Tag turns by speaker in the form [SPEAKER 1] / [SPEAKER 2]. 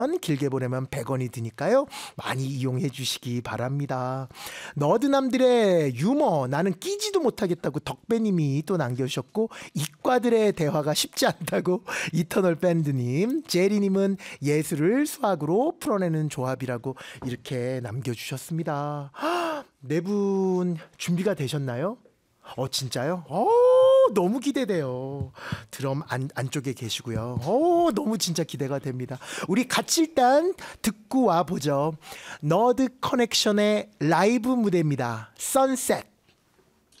[SPEAKER 1] 길게 보내면 100원이 드니까요. 많이 이용해 주시기 바랍니다. 너드남들의 유머 나는 끼지도 못하겠다고 덕배님이 또 남겨주셨고, 이과들의 대화가 쉽지 않다고 이터널 밴드님, 제리님은 예술을 수학으로 풀어내는 조합이라고 이렇게 남겨주셨습니다. 네 분 준비가 되셨나요? 진짜요? 너무 기대돼요. 드럼 안쪽에 계시고요. 너무 진짜 기대가 됩니다. 우리 같이 일단 듣고 와 보죠. 너드 커넥션의 라이브 무대입니다. 선셋.